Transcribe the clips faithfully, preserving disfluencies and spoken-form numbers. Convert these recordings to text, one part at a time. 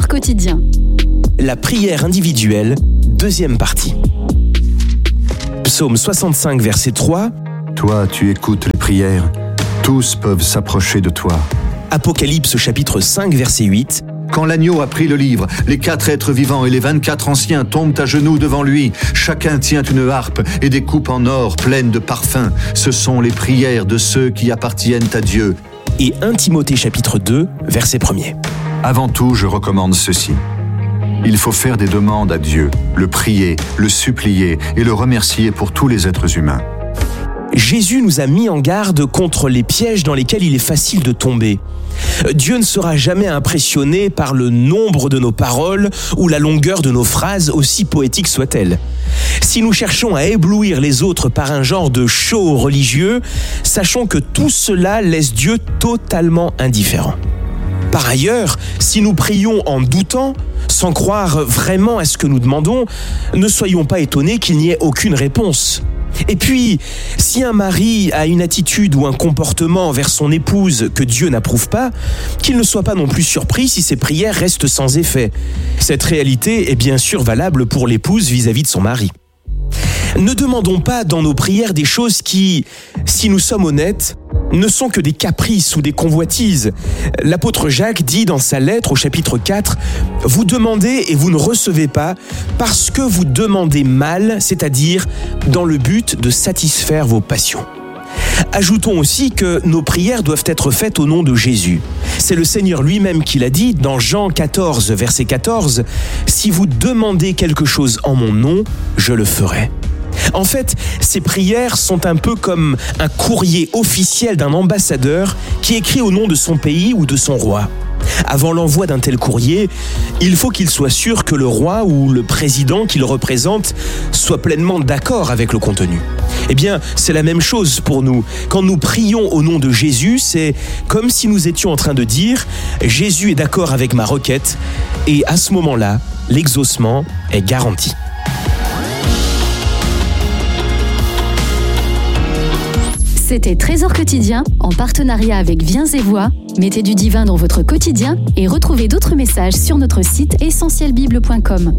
quotidien. La prière individuelle, deuxième partie. Psaume soixante-cinq, verset trois. Toi, tu écoutes les prières. Tous peuvent s'approcher de toi. Apocalypse chapitre cinq, verset huit. Quand l'agneau a pris le livre, les quatre êtres vivants et les vingt-quatre anciens tombent à genoux devant lui. Chacun tient une harpe et des coupes en or pleines de parfums. Ce sont les prières de ceux qui appartiennent à Dieu. Et un Timothée chapitre deux, verset premier. Avant tout, je recommande ceci. Il faut faire des demandes à Dieu, le prier, le supplier et le remercier pour tous les êtres humains. Jésus nous a mis en garde contre les pièges dans lesquels il est facile de tomber. Dieu ne sera jamais impressionné par le nombre de nos paroles ou la longueur de nos phrases, aussi poétiques soient-elles. Si nous cherchons à éblouir les autres par un genre de show religieux, sachons que tout cela laisse Dieu totalement indifférent. Par ailleurs, si nous prions en doutant, sans croire vraiment à ce que nous demandons, ne soyons pas étonnés qu'il n'y ait aucune réponse. Et puis, si un mari a une attitude ou un comportement envers son épouse que Dieu n'approuve pas, qu'il ne soit pas non plus surpris si ses prières restent sans effet. Cette réalité est bien sûr valable pour l'épouse vis-à-vis de son mari. Ne demandons pas dans nos prières des choses qui, si nous sommes honnêtes, ne sont que des caprices ou des convoitises. L'apôtre Jacques dit dans sa lettre au chapitre quatre, « Vous demandez et vous ne recevez pas parce que vous demandez mal, c'est-à-dire dans le but de satisfaire vos passions. » Ajoutons aussi que nos prières doivent être faites au nom de Jésus. C'est le Seigneur lui-même qui l'a dit dans Jean quatorze, verset quatorze, « Si vous demandez quelque chose en mon nom, je le ferai. » En fait, ces prières sont un peu comme un courrier officiel d'un ambassadeur qui écrit au nom de son pays ou de son roi. Avant l'envoi d'un tel courrier, il faut qu'il soit sûr que le roi ou le président qu'il représente soit pleinement d'accord avec le contenu. Eh bien, c'est la même chose pour nous. Quand nous prions au nom de Jésus, c'est comme si nous étions en train de dire « Jésus est d'accord avec ma requête » et à ce moment-là, l'exaucement est garanti. C'était Trésor quotidien en partenariat avec Viens et Voix. Mettez du divin dans votre quotidien et retrouvez d'autres messages sur notre site essentiel bible point com.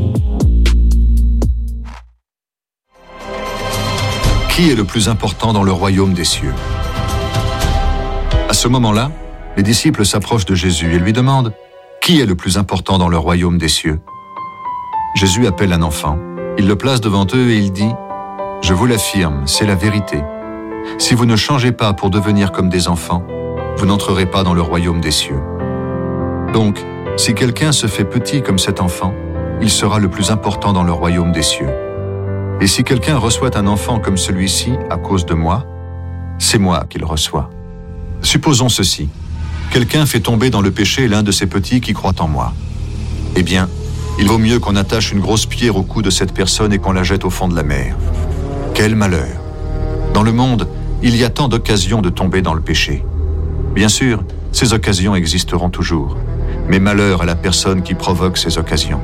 Qui est le plus important dans le royaume des cieux? À ce moment-là, les disciples s'approchent de Jésus et lui demandent « Qui est le plus important dans le royaume des cieux ?» Jésus appelle un enfant. Il le place devant eux et il dit « Je vous l'affirme, c'est la vérité. Si vous ne changez pas pour devenir comme des enfants, vous n'entrerez pas dans le royaume des cieux. Donc, si quelqu'un se fait petit comme cet enfant, il sera le plus important dans le royaume des cieux. Et si quelqu'un reçoit un enfant comme celui-ci à cause de moi, c'est moi qu'il reçoit. Supposons ceci. Quelqu'un fait tomber dans le péché l'un de ses petits qui croient en moi. Eh bien, il vaut mieux qu'on attache une grosse pierre au cou de cette personne et qu'on la jette au fond de la mer. Quel malheur! Dans le monde, il y a tant d'occasions de tomber dans le péché. Bien sûr, ces occasions existeront toujours, mais malheur à la personne qui provoque ces occasions.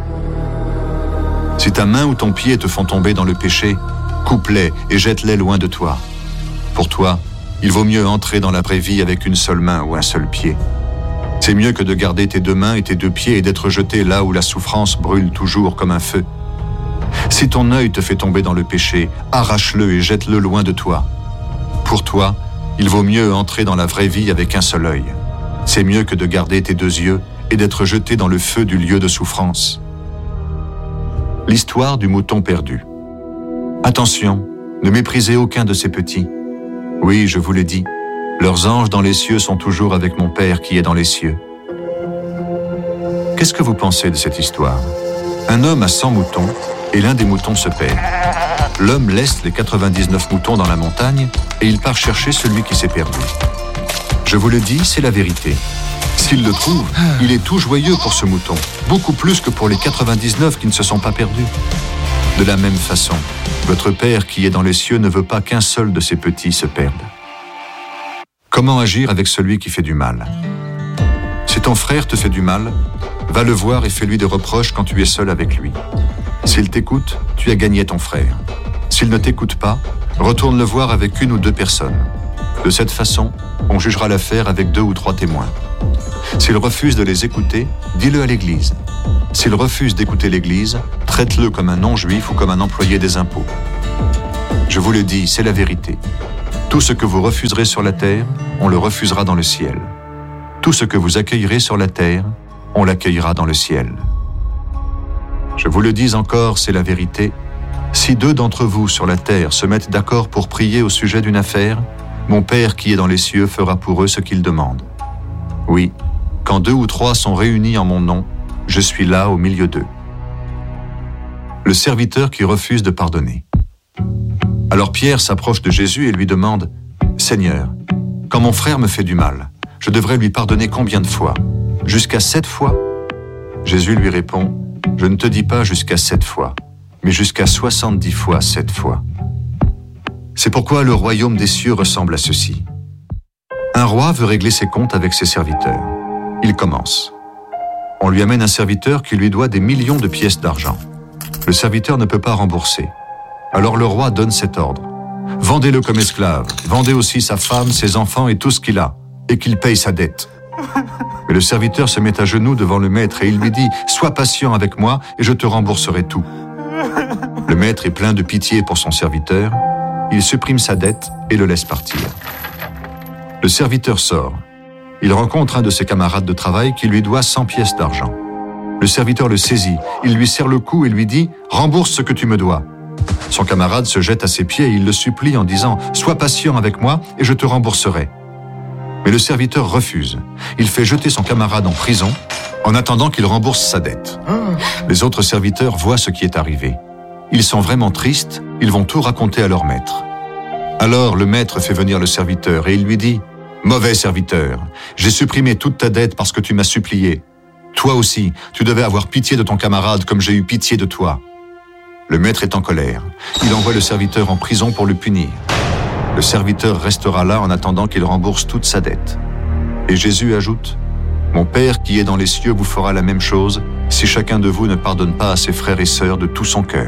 Si ta main ou ton pied te font tomber dans le péché, coupe-les et jette-les loin de toi. Pour toi, il vaut mieux entrer dans la vraie vie avec une seule main ou un seul pied. C'est mieux que de garder tes deux mains et tes deux pieds et d'être jeté là où la souffrance brûle toujours comme un feu. Si ton œil te fait tomber dans le péché, arrache-le et jette-le loin de toi. Pour toi, il vaut mieux entrer dans la vraie vie avec un seul œil. C'est mieux que de garder tes deux yeux et d'être jeté dans le feu du lieu de souffrance. L'histoire du mouton perdu. Attention, ne méprisez aucun de ces petits. Oui, je vous l'ai dit, leurs anges dans les cieux sont toujours avec mon Père qui est dans les cieux. Qu'est-ce que vous pensez de cette histoire? Un homme a cent moutons et l'un des moutons se perd. L'homme laisse les quatre-vingt-dix-neuf moutons dans la montagne et il part chercher celui qui s'est perdu. Je vous le dis, c'est la vérité. S'il le trouve, il est tout joyeux pour ce mouton, beaucoup plus que pour les quatre-vingt-dix-neuf qui ne se sont pas perdus. De la même façon, votre Père qui est dans les cieux ne veut pas qu'un seul de ses petits se perde. Comment agir avec celui qui fait du mal? Si ton frère te fait du mal, va le voir et fais-lui des reproches quand tu es seul avec lui. S'il t'écoute, tu as gagné ton frère. S'il ne t'écoute pas, retourne le voir avec une ou deux personnes. De cette façon, on jugera l'affaire avec deux ou trois témoins. S'il refuse de les écouter, dis-le à l'Église. S'il refuse d'écouter l'Église, traite-le comme un non-juif ou comme un employé des impôts. Je vous le dis, c'est la vérité. Tout ce que vous refuserez sur la terre, on le refusera dans le ciel. Tout ce que vous accueillerez sur la terre, on l'accueillera dans le ciel. Je vous le dis encore, c'est la vérité. Si deux d'entre vous sur la terre se mettent d'accord pour prier au sujet d'une affaire, mon Père qui est dans les cieux fera pour eux ce qu'ils demandent. Oui, quand deux ou trois sont réunis en mon nom, je suis là au milieu d'eux. Le serviteur qui refuse de pardonner. Alors Pierre s'approche de Jésus et lui demande « Seigneur, quand mon frère me fait du mal, je devrais lui pardonner combien de fois? Jusqu'à sept fois ?» Jésus lui répond « Je ne te dis pas jusqu'à sept fois, mais jusqu'à soixante-dix fois sept fois. » C'est pourquoi le royaume des cieux ressemble à ceci. Un roi veut régler ses comptes avec ses serviteurs. Il commence. On lui amène un serviteur qui lui doit des millions de pièces d'argent. Le serviteur ne peut pas rembourser. Alors le roi donne cet ordre. Vendez-le comme esclave, vendez aussi sa femme, ses enfants et tout ce qu'il a, et qu'il paye sa dette. Mais le serviteur se met à genoux devant le maître et il lui dit « Sois patient avec moi et je te rembourserai tout. » Le maître est plein de pitié pour son serviteur, il supprime sa dette et le laisse partir. Le serviteur sort. Il rencontre un de ses camarades de travail qui lui doit cent pièces d'argent. Le serviteur le saisit, il lui serre le cou et lui dit « Rembourse ce que tu me dois. » Son camarade se jette à ses pieds et il le supplie en disant « Sois patient avec moi et je te rembourserai. » Mais le serviteur refuse. Il fait jeter son camarade en prison en attendant qu'il rembourse sa dette. Les autres serviteurs voient ce qui est arrivé. Ils sont vraiment tristes, ils vont tout raconter à leur maître. Alors le maître fait venir le serviteur et il lui dit « Mauvais serviteur, j'ai supprimé toute ta dette parce que tu m'as supplié. Toi aussi, tu devais avoir pitié de ton camarade comme j'ai eu pitié de toi. » Le maître est en colère. Il envoie le serviteur en prison pour le punir. Le serviteur restera là en attendant qu'il rembourse toute sa dette. Et Jésus ajoute « Mon Père qui est dans les cieux vous fera la même chose si chacun de vous ne pardonne pas à ses frères et sœurs de tout son cœur. »